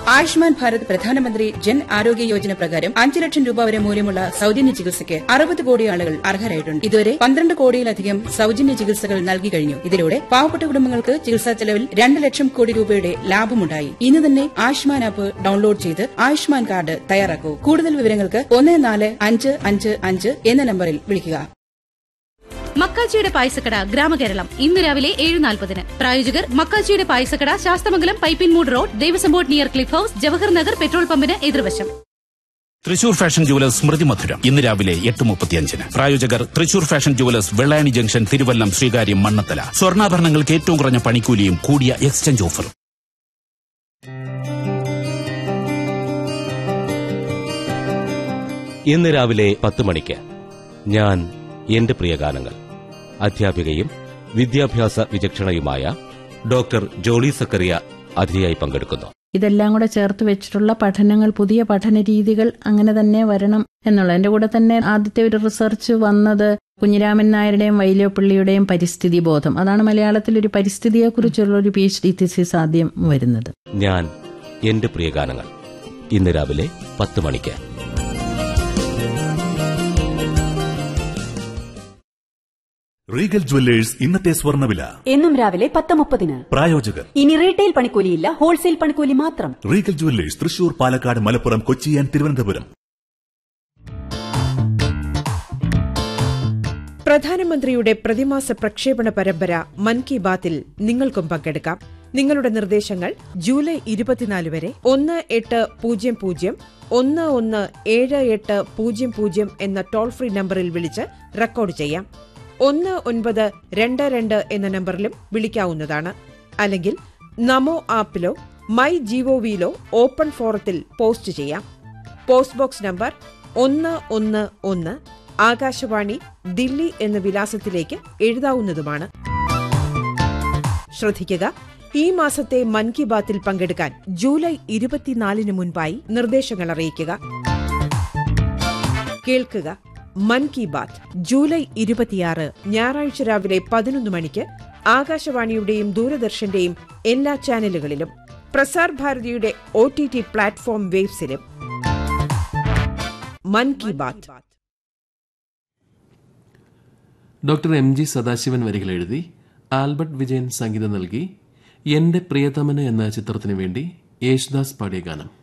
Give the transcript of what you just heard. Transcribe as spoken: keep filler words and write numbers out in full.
ആയുഷ്മാൻ ഭാരത് പ്രധാനമന്ത്രി ജൻ ആരോഗ്യ യോജന പ്രകാരം അഞ്ച് ലക്ഷം രൂപ വരെ മൂല്യമുള്ള സൌജന്യ ചികിത്സയ്ക്ക് അറുപത് കോടി ആളുകൾ അർഹരായിട്ടുണ്ട്. ഇതുവരെ പന്ത്രണ്ട് കോടിയിലധികം സൌജന്യ ചികിത്സകൾ നൽകി കഴിഞ്ഞു. ഇതിലൂടെ പാവപ്പെട്ട കുടുംബങ്ങൾക്ക് ചികിത്സാ ചെലവിൽ രണ്ട് ലക്ഷം കോടി രൂപയുടെ ലാഭമുണ്ടായി. ഇന്ന് തന്നെ ആയുഷ്മാൻ ആപ്പ് ഡൌൺലോഡ് ചെയ്ത് ആയുഷ്മാൻ കാർഡ് തയ്യാറാക്കൂ. കൂടുതൽ വിവരങ്ങൾക്ക് ഒന്ന് നാല് അഞ്ച് അഞ്ച് അഞ്ച് എന്ന നമ്പറിൽ വിളിക്കുക. മക്കാച്ചിയുടെ പായസക്കട ഗ്രാമകേരളം ഇന്ന് രാവിലെ ഏഴ് നാൽപ്പതിന്. പ്രായോജകർ മക്കാച്ചിയുടെ പായസക്കട, Sasthamangalam Pipinmoodu road, Devaswom board near cliff house, Jawahar Nagar petrol പമ്പിന് എതിർവശം. തൃശൂർ ഫാഷൻ ജുവലേഴ്സ് സ്മൃതി മധുരം ഇന്ന് രാവിലെ എട്ട് മുപ്പത്തിയഞ്ചിന്. പ്രായോജകർ Thrissur fashion jewellers, Vellayani junction, Thiruvallam, Sreekaryam, Mannathala. സ്വർണ്ണാഭരണങ്ങൾക്ക് ഏറ്റവും കുറഞ്ഞ പണിക്കൂലിയും കൂടിയ എക്സ്ചേഞ്ച് ഓഫറും. ഇന്ന് രാവിലെ പത്ത് മണിക്ക് ഞാൻ എന്റെ പ്രിയ ഗാനങ്ങൾ. അധ്യാപികയും വിദ്യാഭ്യാസ വിചക്ഷണയുമായ ഡോക്ടർ ജോളി സക്കറിയ അതിഥിയായി പങ്കെടുക്കുന്നു. ഇതെല്ലാം കൂടെ ചേർത്ത് വെച്ചിട്ടുള്ള പഠനങ്ങൾ, പുതിയ പഠന രീതികൾ അങ്ങനെ തന്നെ വരണം എന്നുള്ള. എന്റെ കൂടെ തന്നെ ആദ്യത്തെ ഒരു റിസർച്ച് വന്നത് കുഞ്ഞിരാമൻ നായരുടെയും വൈലോപ്പിള്ളിയുടെയും പരിസ്ഥിതി ബോധം. അതാണ് മലയാളത്തിൽ ഒരു പരിസ്ഥിതിയെക്കുറിച്ചുള്ള ഒരു പി എച്ച് ഡി തീസിസ് ആദ്യം വരുന്നത്. ഞാൻ എന്റെ പ്രിയ ഗാനങ്ങൾ ഇന്ന് രാവിലെ പത്ത് മണിക്ക്. റീഗൽ ജുവല്ലേഴ്സ് ഇന്നത്തെ സ്വർണ്ണവില എന്നും രാവിലെ പത്ത് മുപ്പതിന്. പ്രായോജകർ ഇനി റീറ്റെയിൽ പണിക്കൂലിയില്ല, ഹോൾസെയിൽ പണിക്കൂലി മാത്രം. Regal jewellers Thrissur, Palakkad, Malappuram, Kochi and Thiruvananthapuram. പ്രധാനമന്ത്രിയുടെ പ്രതിമാസ പ്രക്ഷേപണ പരമ്പര മൻ കി ബാത്തിൽ നിങ്ങൾക്കും പങ്കെടുക്കാം. നിങ്ങളുടെ നിർദ്ദേശങ്ങൾ ജൂലൈ ഇരുപത്തിനാല് വരെ ഒന്ന് എട്ട് പൂജ്യം പൂജ്യം ഒന്ന് ഒന്ന് ഏഴ് എട്ട് പൂജ്യം പൂജ്യം എന്ന ടോൾ ഫ്രീ നമ്പറിൽ വിളിച്ച് റെക്കോർഡ് ചെയ്യാം. ഒന്ന് ഒൻപത് രണ്ട് രണ്ട് എന്ന നമ്പറിലും വിളിക്കാവുന്നതാണ്. അല്ലെങ്കിൽ നമോ ആപ്പിലോ മൈ ജിഒവിയിലോ ഓപ്പൺ ഫോറത്തിൽ പോസ്റ്റ് ചെയ്യാം. പോസ്റ്റ് ബോക്സ് നമ്പർ ഒന്ന് ഒന്ന് ഒന്ന്, ആകാശവാണി, ദില്ലി എന്ന വിലാസത്തിലേക്ക് എഴുതാവുന്നതുമാണ്. ശ്രദ്ധിക്കുക, ഈ മാസത്തെ മൻ കി ബാത്തിൽ പങ്കെടുക്കാൻ ജൂലൈ ഇരുപത്തിനാലിന് മുൻപായി നിർദ്ദേശങ്ങൾ അറിയിക്കുക. കേൾക്കുക, മൻ കി ബാത്ത് ജൂലൈ ഇരുപത്തിയാറ് ഞായറാഴ്ച രാവിലെ പതിനൊന്ന് മണിക്ക് ആകാശവാണിയുടെയും ദൂരദർശന്റെയും എല്ലാ ചാനലുകളിലും, Prasar ഭാരതിയുടെ O T T platform വേബ്സിലും. മൻ Ki Baat. Doctor M G Sadasivan വരികൾ എഴുതി ആൽബർട്ട് വിജയൻ സംഗീതം നൽകി എന്റെ പ്രിയതമന് എന്ന ചിത്രത്തിനു വേണ്ടി യേശുദാസ് പാടിയ ഗാനം.